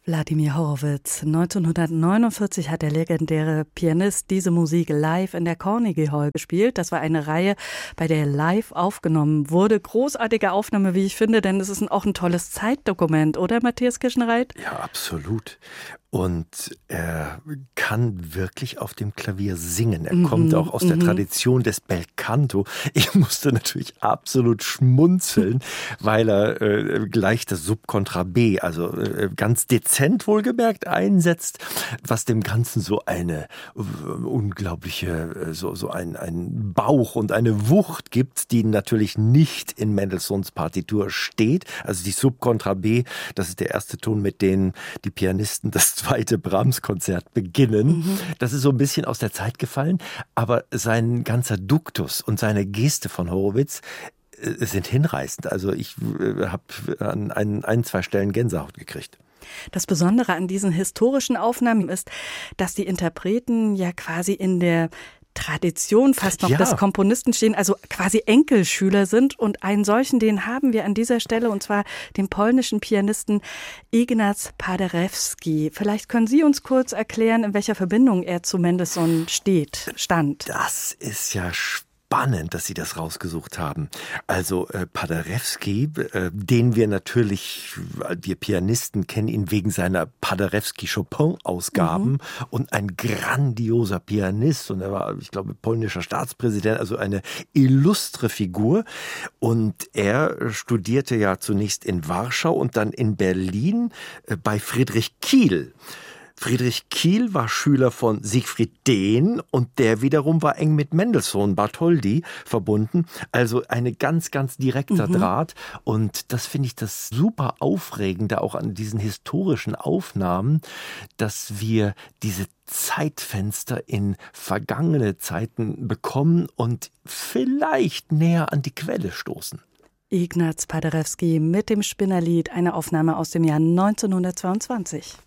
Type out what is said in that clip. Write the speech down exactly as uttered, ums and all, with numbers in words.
Wladimir Horowitz. neunzehnhundertneunundvierzig hat der legendäre Pianist diese Musik live in der Carnegie Hall gespielt. Das war eine Reihe, bei der live aufgenommen wurde. Großartige Aufnahme, wie ich finde, denn es ist auch ein tolles Zeitdokument, oder Matthias Kirschenreit? Ja, absolut. Und er kann wirklich auf dem Klavier singen. Er mhm, kommt auch aus der mhm. Tradition des Belcanto. Ich musste natürlich absolut schmunzeln, weil er äh, gleich das Subkontra B, also äh, ganz dezent wohlgemerkt, einsetzt, was dem Ganzen so eine äh, unglaubliche, äh, so, so ein, ein Bauch und eine Wucht gibt, die natürlich nicht in Mendelssohns Partitur steht. Also die Subkontra B, das ist der erste Ton, mit dem die Pianisten das zweite Brahms-Konzert beginnen. Mhm. Das ist so ein bisschen aus der Zeit gefallen, aber sein ganzer Duktus und seine Geste von Horowitz äh, sind hinreißend. Also ich äh, habe an ein, ein, zwei Stellen Gänsehaut gekriegt. Das Besondere an diesen historischen Aufnahmen ist, dass die Interpreten ja quasi in der Tradition fast noch ja. des Komponisten stehen, also quasi Enkelschüler sind. Und einen solchen, den haben wir an dieser Stelle, und zwar den polnischen Pianisten Ignaz Paderewski. Vielleicht können Sie uns kurz erklären, in welcher Verbindung er zu Mendelssohn steht, stand. Das ist ja spannend. Spannend, dass Sie das rausgesucht haben. Also äh, Paderewski, äh, den wir natürlich, wir Pianisten kennen ihn wegen seiner Paderewski-Chopin-Ausgaben mhm. und ein grandioser Pianist. Und er war, ich glaube, polnischer Staatspräsident, also eine illustre Figur. Und er studierte ja zunächst in Warschau und dann in Berlin äh, bei Friedrich Kiel. Friedrich Kiel war Schüler von Siegfried Dehn und der wiederum war eng mit Mendelssohn Bartholdy verbunden. Also eine ganz, ganz direkter mhm. Draht. Und das finde ich das super Aufregende auch an diesen historischen Aufnahmen, dass wir diese Zeitfenster in vergangene Zeiten bekommen und vielleicht näher an die Quelle stoßen. Ignaz Paderewski mit dem Spinnerlied, eine Aufnahme aus dem Jahr neunzehnhundertzweiundzwanzig.